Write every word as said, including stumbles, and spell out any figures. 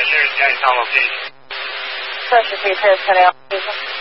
是加以上 location。 测试可以测测量。